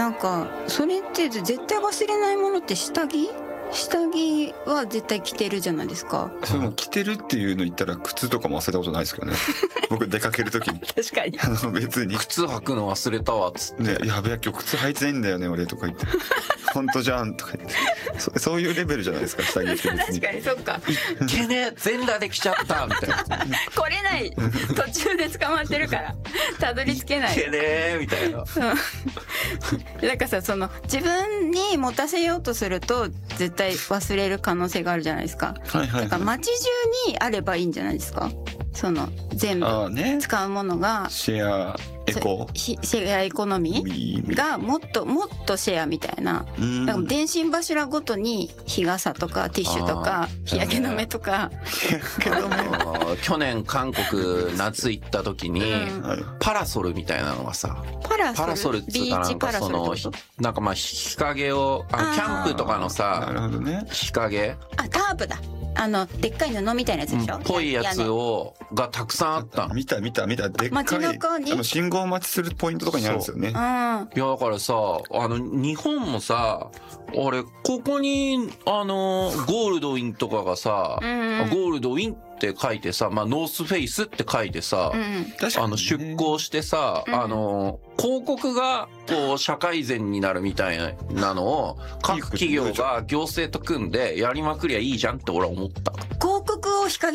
なんかそれって絶対忘れないものって下着は絶対着てるじゃないですか。 それも着てるっていうの言ったら靴とかも忘れたことないですけどね。僕出かけるときに確かに別に靴履くの忘れたわっつって、 ね、やべえ今日靴履いてないんだよね俺とか言って本当じゃんとか言ってそういうレベルじゃないですか下着って別に。 確かにそっか。 いけねえ全裸で来ちゃったみたいな来れない途中で捕まってるからたどり着けないいけねえみたいな。 なんかさ、その自分に持たせようとすると絶対忘れる可能性があるじゃないですか。 はいはいはい、 だから街中にあればいいんじゃないですか。その全部使うものがシェアエコシェアエコノミーがもっとシェアみたいな。だから電信柱ごとに日傘とかティッシュとか日焼け止めとか去年韓国夏行った時に、パラソルみたいなのがさ、パラソルっていうかなんかそのなんかまあ日陰をキャンプとかのさ、 なるほどね、 日陰タープだ、でっかい布みたいなやつでしょ、 ぽいやつがたくさんあったの。 見たでっかい信号待ちするポイントとかにあるんですよね。いやだからさ、日本もさ、ここにゴールドウィンとかがさ、ゴールドウィンって書いてさ、まあノースフェイスって書いてさ、出向してさ、広告がこう社会善になるみたいなのを各企業が行政と組んでやりまくりゃいいじゃんって俺は思った。 広告を日陰